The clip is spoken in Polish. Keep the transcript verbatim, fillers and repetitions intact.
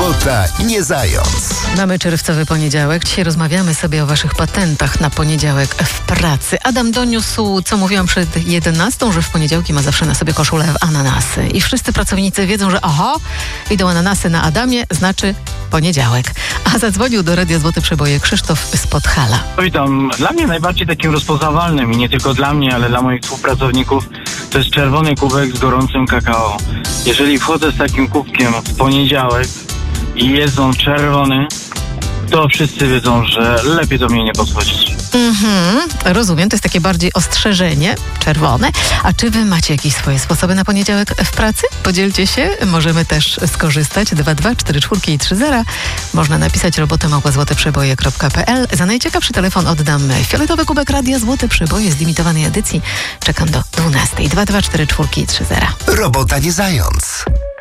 Robota nie zając. Mamy czerwcowy poniedziałek. Dzisiaj rozmawiamy sobie o waszych patentach na poniedziałek w pracy. Adam doniósł, co mówiłam przed jedenastą, że w poniedziałki ma zawsze na sobie koszulę w ananasy. I wszyscy pracownicy wiedzą, że aha, idą ananasy na Adamie, znaczy poniedziałek. A zadzwonił do Radia Złote Przeboje Krzysztof z Podhala. Witam. Dla mnie najbardziej takim rozpoznawalnym i nie tylko dla mnie, ale dla moich współpracowników to jest czerwony kubek z gorącym kakao. Jeżeli wchodzę z takim kubkiem w poniedziałek i jest on czerwony, to wszyscy wiedzą, że lepiej do mnie nie podchodzić. Mhm, rozumiem, to jest takie bardziej ostrzeżenie, czerwone. A czy wy macie jakieś swoje sposoby na poniedziałek w pracy? Podzielcie się, możemy też skorzystać. dwa dwa cztery cztery i trzy zero. Można napisać robotę małpa złote przeboje kropka p l. Za najciekawszy telefon oddam fioletowy kubek Radia Złote Przeboje z limitowanej edycji. Czekam do dwunastej. dwa dwa cztery cztery i trzy zero. Robota nie zając.